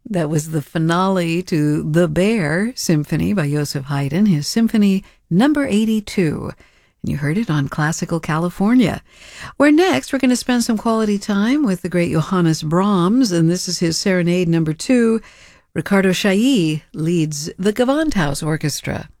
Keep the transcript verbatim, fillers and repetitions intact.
That was the finale to The Bear Symphony by Joseph Haydn, his Symphony number eighty-two. And you heard it on Classical California. Where next, we're going to spend some quality time with the great Johannes Brahms, and this is his Serenade number two. Ricardo Chailly leads the Gewandhaus Orchestra.